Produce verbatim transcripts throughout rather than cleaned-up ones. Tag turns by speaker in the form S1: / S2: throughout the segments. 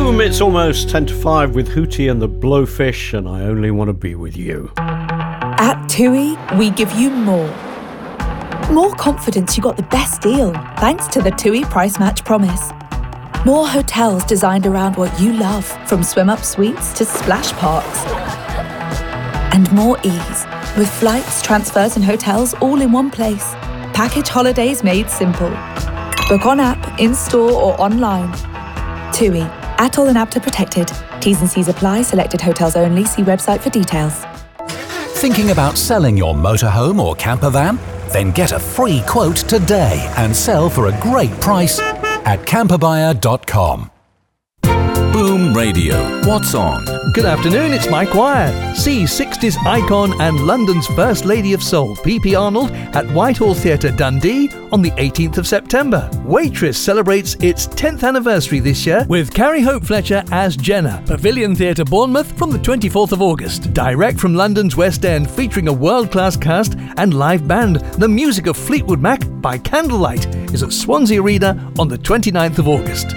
S1: Boom, it's almost ten to five with Hootie and the Blowfish, and I only want to be with you.
S2: At TUI, we give you more. More confidence you got the best deal, thanks to the TUI Price Match Promise. More hotels designed around what you love, from swim-up suites to splash parks. And more ease, with flights, transfers and hotels all in one place. Package holidays made simple. Book on app, in-store or online. TUI. Atoll and A B T A protected. T's and C's apply. Selected hotels only. See website for details.
S3: Thinking about selling your motorhome or camper van? Then get a free quote today and sell for a great price at camper buyer dot com.
S4: Boom Radio. What's on?
S5: Good afternoon, it's Mike Wire. See sixties icon and London's First Lady of Soul, P P Arnold, at Whitehall Theatre, Dundee on the eighteenth of September. Waitress celebrates its tenth anniversary this year with Carrie Hope Fletcher as Jenna. Pavilion Theatre, Bournemouth from the twenty-fourth of August. Direct from London's West End, featuring a world-class cast and live band. The music of Fleetwood Mac by Candlelight is at Swansea Arena on the twenty-ninth of August.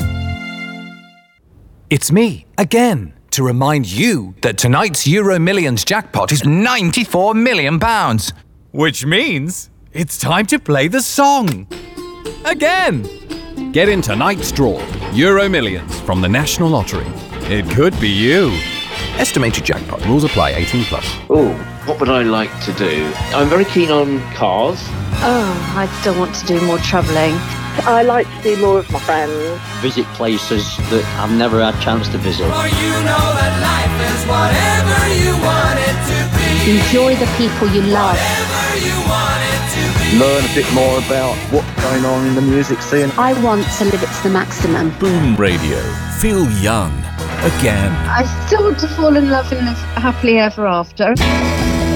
S6: It's me, again, to remind you that tonight's Euro Millions jackpot is ninety-four million pounds. Which means it's time to play the song. Again! Get in tonight's draw, Euro Millions from the National Lottery. It could be you.
S7: Estimated jackpot. Rules apply. eighteen plus.
S8: Oh, what would I like to do? I'm very keen on cars.
S9: Oh, I still want to do more travelling.
S10: I like to see more of my friends.
S11: Visit places that I've never had a chance to visit.
S12: For you know that life is whatever you want it to be.
S13: Enjoy the people you love.
S12: Whatever you want it to be.
S14: Learn a bit more about what's going on in the music scene.
S13: I want to live it to the maximum.
S4: Boom Radio. Feel young again.
S9: I still want to fall in love and live happily ever after.